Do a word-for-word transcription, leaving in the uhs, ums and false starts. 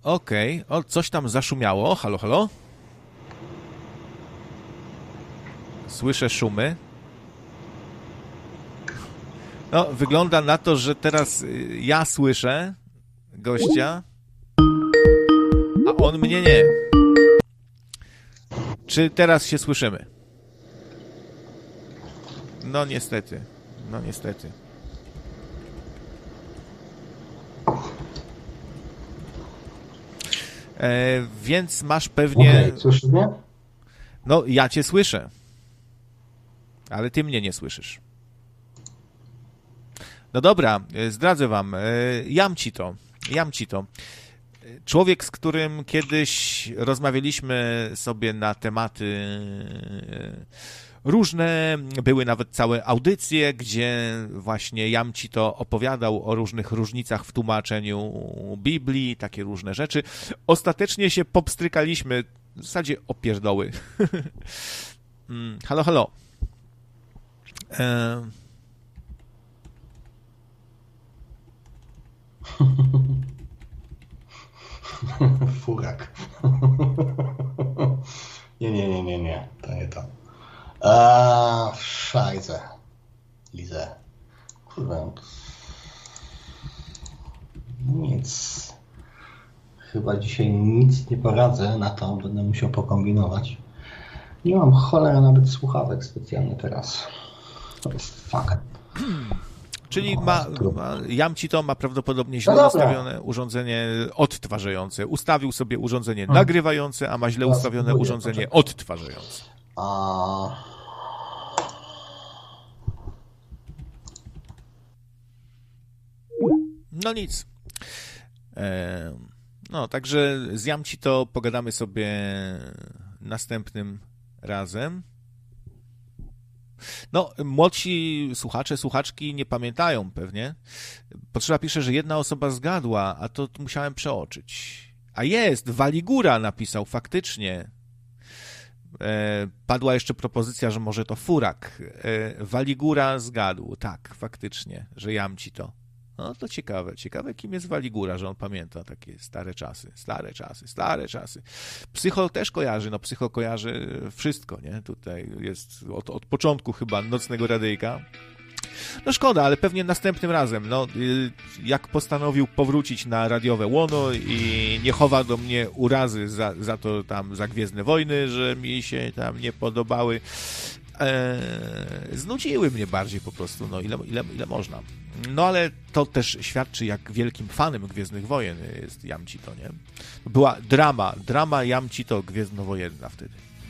Okej, okay. O, coś tam zaszumiało. Halo, halo? Słyszę szumy. No, wygląda na to, że teraz ja słyszę gościa, a on mnie nie. Czy teraz się słyszymy? No niestety, no niestety. E, więc masz pewnie... Okay, słyszysz mnie? No, ja cię słyszę, ale ty mnie nie słyszysz. No dobra, zdradzę wam. Jam ci to. Jam ci to. Człowiek, z którym kiedyś rozmawialiśmy sobie na tematy różne, były nawet całe audycje, gdzie właśnie Jam ci to opowiadał o różnych różnicach w tłumaczeniu Biblii, takie różne rzeczy. Ostatecznie się popstrykaliśmy, w zasadzie o pierdoły. Halo, halo. E... Furak. nie, nie, nie, nie, nie. To nie to. A, szajce. Lizę. Kurde. Nic. Chyba dzisiaj nic nie poradzę na to. Będę musiał pokombinować. Nie mam cholera nawet słuchawek specjalnie teraz. To jest fakt. Czyli ma, ma, Jam ci to ma prawdopodobnie źle no ustawione urządzenie odtwarzające. Ustawił sobie urządzenie hmm. nagrywające, a ma źle Teraz ustawione budzie, urządzenie poczekaj. odtwarzające. A... No nic. E, no, także z Jam ci to pogadamy sobie następnym razem. No, młodsi słuchacze, słuchaczki nie pamiętają pewnie. Potrzeba pisze, że jedna osoba zgadła, a to musiałem przeoczyć. A jest, Waligura napisał, faktycznie. E, padła jeszcze propozycja, że może to Furak. E, Waligura zgadł, tak, faktycznie, że Jam ci to. No to ciekawe, ciekawe kim jest Waligura, że on pamięta takie stare czasy, stare czasy, stare czasy. Psycho też kojarzy, no Psycho kojarzy wszystko, nie? Tutaj jest od, od początku chyba Nocnego Radyjka. No szkoda, ale pewnie następnym razem, no jak postanowił powrócić na radiowe łono i nie chowa do mnie urazy za, za to tam, za Gwiezdne Wojny, że mi się tam nie podobały. Eee, znudziły mnie bardziej po prostu, no ile, ile, ile można. No ale to też świadczy, jak wielkim fanem Gwiezdnych Wojen jest Jam ci to, nie? Była drama, drama Jam ci to gwiezdnowojenna wtedy.